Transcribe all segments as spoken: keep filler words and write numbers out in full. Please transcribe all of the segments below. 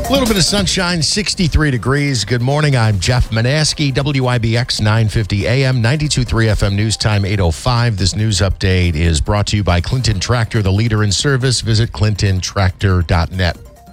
A little bit of sunshine, sixty-three degrees. Good morning. I'm Jeff Manaski, W I B X nine fifty A M, ninety-two point three F M News Time, eight oh five. This news update is brought to you by Clinton Tractor, the leader in service. Visit clinton tractor dot net.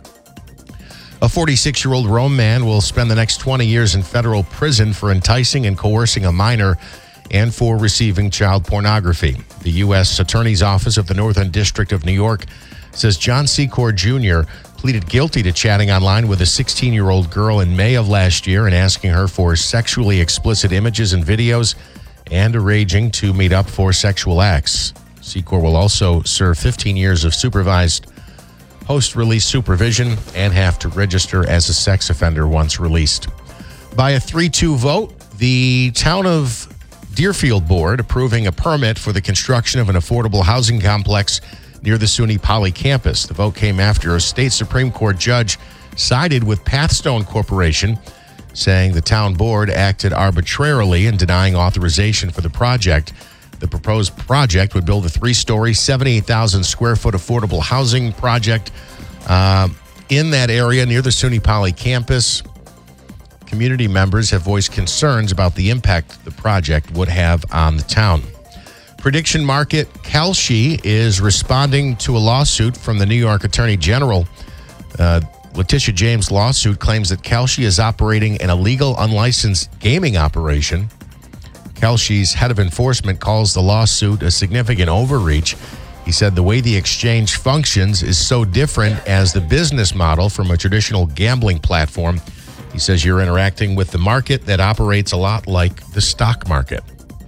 A forty-six-year-old Rome man will spend the next twenty years in federal prison for enticing and coercing a minor and for receiving child pornography. The U S Attorney's Office of the Northern District of New York says John Secor Junior pleaded guilty to chatting online with a sixteen-year-old girl in May of last year and asking her for sexually explicit images and videos and arranging to meet up for sexual acts. Secor will also serve fifteen years of supervised post-release supervision and have to register as a sex offender once released. By a three two vote, the town of Deerfield Board approving a permit for the construction of an affordable housing complex near the SUNY Poly campus. The vote came after a state Supreme Court judge sided with Pathstone Corporation, saying the town board acted arbitrarily in denying authorization for the project. The proposed project would build a three-story, seventy-eight thousand square foot affordable housing project uh, in that area near the SUNY Poly campus. Community members have voiced concerns about the impact the project would have on the town. Prediction market Kalshi is responding to a lawsuit from the New York Attorney General. Uh, Letitia James' lawsuit claims that Kalshi is operating an illegal, unlicensed gaming operation. Kalshi's head of enforcement calls the lawsuit a significant overreach. He said the way the exchange functions is so different as the business model from a traditional gambling platform. He says you're interacting with the market that operates a lot like the stock market.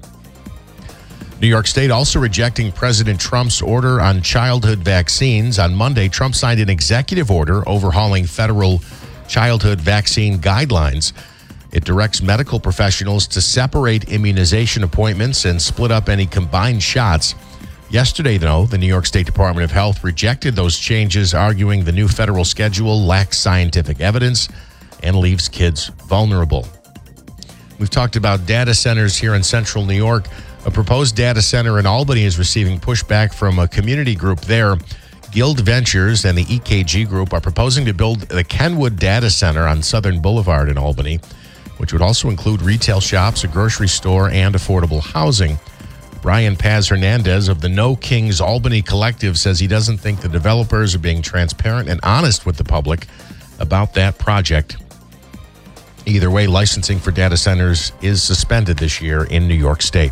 New York State also rejecting President Trump's order on childhood vaccines. On Monday, Trump signed an executive order overhauling federal childhood vaccine guidelines. It directs medical professionals to separate immunization appointments and split up any combined shots. Yesterday, though, the New York State Department of Health rejected those changes, arguing the new federal schedule lacks scientific evidence and leaves kids vulnerable. We've talked about data centers here in central New York. A proposed data center in Albany is receiving pushback from a community group there. Guild Ventures and the E K G Group are proposing to build the Kenwood Data Center on Southern Boulevard in Albany, which would also include retail shops, a grocery store, and affordable housing. Brian Paz Hernandez of the No Kings Albany Collective says he doesn't think the developers are being transparent and honest with the public about that project. Either way, licensing for data centers is suspended this year in New York State.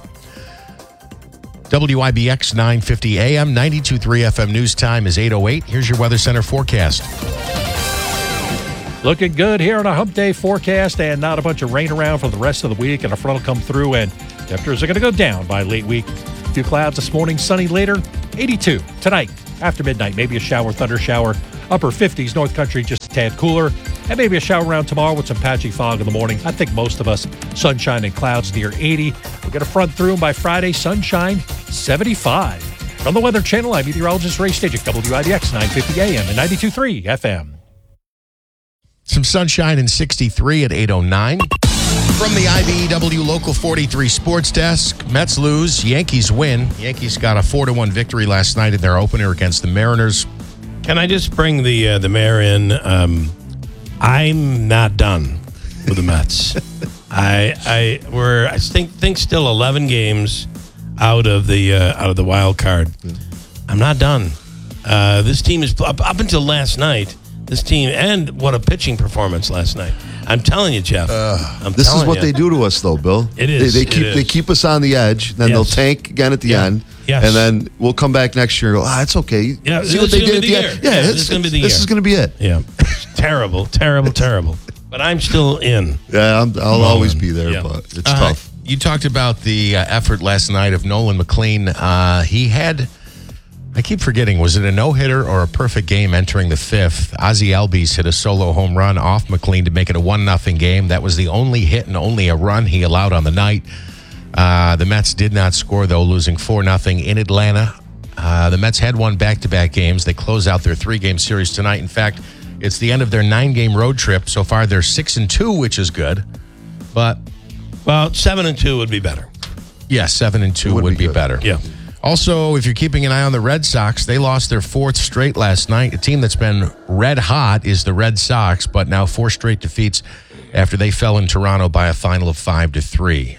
W I B X nine fifty A M, ninety-two point three F M News Time is eight oh eight. Here's your Weather Center forecast. Looking good here on a hump day forecast and not a bunch of rain around for the rest of the week. And a front will come through and temperatures are going to go down by late week. A few clouds this morning, sunny later. eighty-two tonight after midnight. Maybe a shower, thunder shower. Upper fifties, North Country just a tad cooler. And maybe a shower around tomorrow with some patchy fog in the morning. I think most of us, sunshine and clouds near eighty. We'll get a front through and by Friday, sunshine, seventy-five. From the Weather Channel, I'm meteorologist Ray Stajic, W I B X nine fifty A M and ninety-two point three F M. Some sunshine in sixty-three at eight oh nine. From the I B E W Local forty-three Sports Desk, Mets lose, Yankees win. Yankees got a four to one victory last night in their opener against the Mariners. Can I just bring the uh, the mayor in? Um, I'm not done with the Mets. I I we're I think think still eleven games out of the uh, out of the wild card. I'm not done. Uh, this team is up, up until last night. This team and what a pitching performance last night. I'm telling you, Jeff. Uh, I'm this is what you. they do to us, though, Bill. It is. They, they keep it is. they keep us on the edge. Then Yes. they'll tank again at the Yeah. end. Yes. And then we'll come back next year and go, ah, it's okay. Yeah, See this what they is did gonna at be the the end. year. Yeah, Yeah, it's, this is gonna be the this year. is going to be it. Yeah. terrible, terrible, terrible. But I'm still in. Yeah, I'm, I'll Come always on. be there, Yeah. but it's Uh, tough. You talked about the uh, effort last night of Nolan McLean. Uh, he had, I keep forgetting, was it a no-hitter or a perfect game entering the fifth? Ozzie Albies hit a solo home run off McLean to make it a one nothing game. That was the only hit and only a run he allowed on the night. Uh, the Mets did not score, though, losing four nothing in Atlanta. Uh, the Mets had won back-to-back games. They close out their three-game series tonight. In fact, it's the end of their nine-game road trip. So far, they're six and two, which is good. But Well, seven and two would be better. yeah, seven and two Would would, be be, good. better. Yeah. Also, if you're keeping an eye on the Red Sox, they lost their fourth straight last night. A team that's been red hot is the Red Sox, but now four straight defeats after they fell in Toronto by a final of five to three.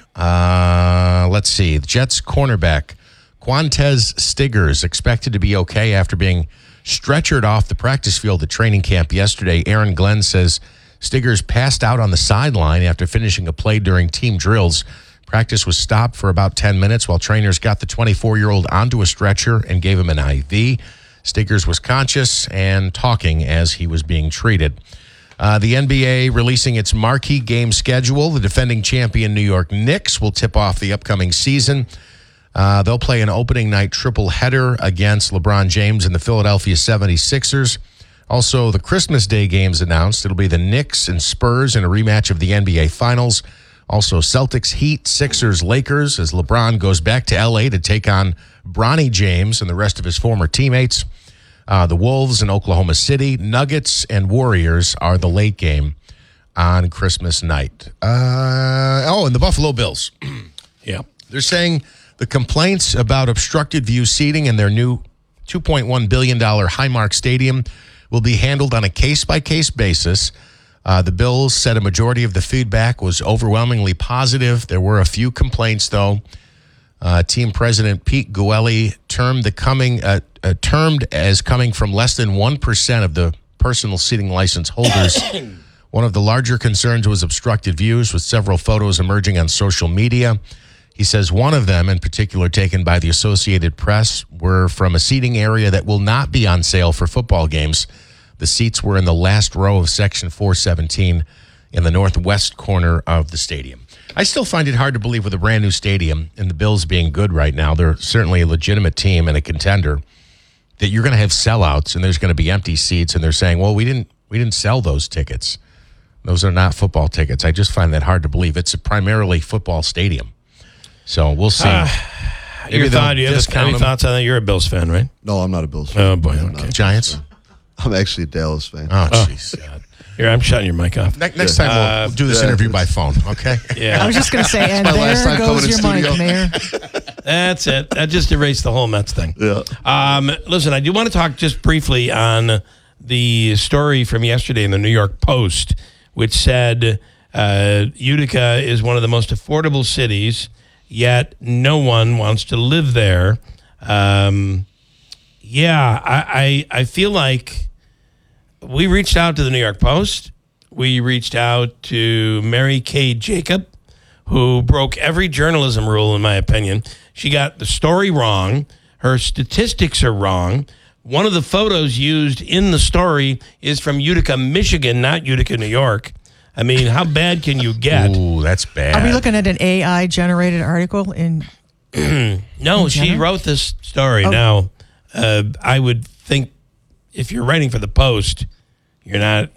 Uh, let's see. The Jets cornerback Quantez Stiggers expected to be okay after being stretchered off the practice field at training camp yesterday. Aaron Glenn says Stiggers passed out on the sideline after finishing a play during team drills. Practice was stopped for about ten minutes while trainers got the twenty-four-year-old onto a stretcher and gave him an I V. Stiggers was conscious and talking as he was being treated. Uh, the N B A releasing its marquee game schedule. The defending champion New York Knicks will tip off the upcoming season. Uh, they'll play an opening night triple header against LeBron James and the Philadelphia seventy-sixers. Also, the Christmas Day games announced. It'll be the Knicks and Spurs in a rematch of the N B A Finals. Also, Celtics, Heat, Sixers, Lakers, as LeBron goes back to L A to take on Bronny James and the rest of his former teammates. Uh, the Wolves and Oklahoma City, Nuggets, and Warriors are the late game on Christmas night. Uh, oh, and the Buffalo Bills. Yeah. They're saying the complaints about obstructed view seating in their new two point one billion dollars Highmark Stadium will be handled on a case-by-case basis. Uh, the Bills said a majority of the feedback was overwhelmingly positive. There were a few complaints, though. Uh, team president Pete Guelli termed the coming uh, uh, termed as coming from less than one percent of the personal seating license holders. One of the larger concerns was obstructed views, with several photos emerging on social media. He says one of them, in particular taken by the Associated Press, were from a seating area that will not be on sale for football games. The seats were in the last row of Section four seventeen in the northwest corner of the stadium. I still find it hard to believe with a brand new stadium and the Bills being good right now, they're certainly a legitimate team and a contender, that you're going to have sellouts and there's going to be empty seats, and they're saying, well, we didn't we didn't sell those tickets. Those are not football tickets. I just find that hard to believe. It's a primarily football stadium. So we'll see. Uh, Maybe your they'll thought, you have discount any them. thoughts on that? You're a Bills fan, right? No, I'm not a Bills fan. Oh, boy. I'm Okay. not. Giants? I'm actually a Dallas fan. Oh, jeez. Here, I'm shutting your mic off. Ne- next time we'll, Uh, we'll do this yeah. interview by phone, okay? Yeah. I was just going to say, and my last there time coming goes to your mic, studio. Mayor. That's it. That just erased the whole Mets thing. Yeah. Um, listen, I do want to talk just briefly on the story from yesterday in the New York Post, which said uh, Utica is one of the most affordable cities, yet no one wants to live there. Um, yeah, I, I, I feel like we reached out to the New York Post. We reached out to Mary Kay Jacob, who broke every journalism rule, in my opinion. She got the story wrong. Her statistics are wrong. One of the photos used in the story is from Utica, Michigan, not Utica, New York. I mean, how bad can you get? Ooh, that's bad. Are we looking at an A I-generated article? In No, in she general? wrote this story. Oh. Now, uh, I would think if you're writing for the Post, you're not